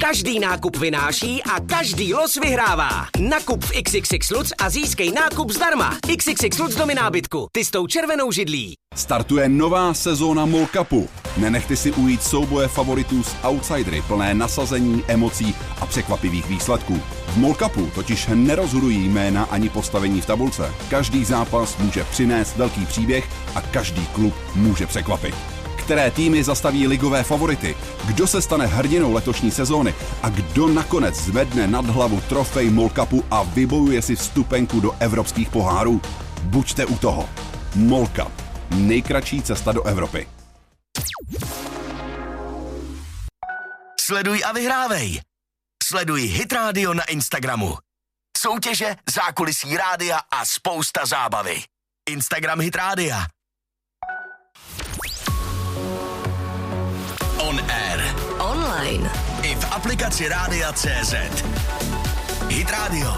Každý nákup vynáší a každý los vyhrává. Nakup v XXX Lutz a získej nákup zdarma. XXX Lutz domy nábytku. Ty s tou červenou židlí. Startuje nová sezóna MOL Cupu. Nenechte si ujít souboje favoritů s outsidery plné nasazení, emocí a překvapivých výsledků. V MOL Cupu totiž nerozhodují jména ani postavení v tabulce. Každý zápas může přinést velký příběh a každý klub může překvapit. Které týmy zastaví ligové favority, kdo se stane hrdinou letošní sezóny a kdo nakonec zvedne nad hlavu trofej MOL Cupu a vybojuje si vstupenku do evropských pohárů. Buďte u toho. MOL Cup. Nejkratší cesta do Evropy. Sleduj a vyhrávej. Sleduj Hit Radio na Instagramu. Soutěže, zákulisí rádia a spousta zábavy. Instagram Hit Rádia. On air. Online. I v aplikaci Rádia.cz. Hit Radio.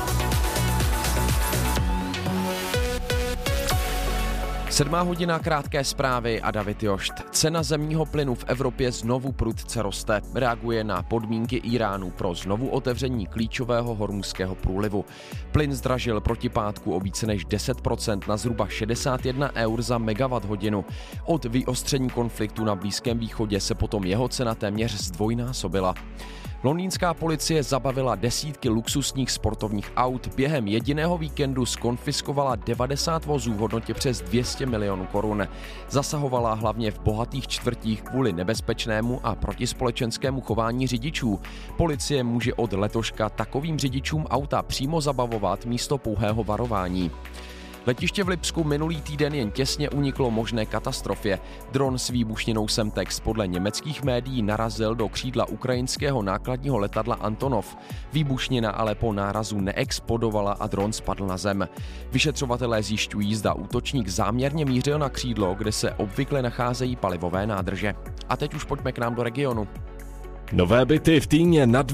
7:00, krátké zprávy a David Jošt. Cena zemního plynu v Evropě znovu prudce roste. Reaguje na podmínky Íránu pro znovu otevření klíčového hormuzského průlivu. Plyn zdražil proti pátku o více než 10% na zhruba 61 eur za megawatt hodinu. Od vyostření konfliktu na Blízkém východě se potom jeho cena téměř zdvojnásobila. Londýnská policie zabavila desítky luxusních sportovních aut, během jediného víkendu zkonfiskovala 90 vozů v hodnotě přes 200 milionů korun. Zasahovala hlavně v bohatých čtvrtích kvůli nebezpečnému a protispolečenskému chování řidičů. Policie může od letoška takovým řidičům auta přímo zabavovat místo pouhého varování. Letiště v Lipsku minulý týden jen těsně uniklo možné katastrofě. Dron s výbušninou Semtex podle německých médií narazil do křídla ukrajinského nákladního letadla Antonov. Výbušnina ale po nárazu neexplodovala a dron spadl na zem. Vyšetřovatelé zjišťují, zda útočník záměrně mířil na křídlo, kde se obvykle nacházejí palivové nádrže. A teď už pojďme k nám do regionu. Nové byty v Týně nad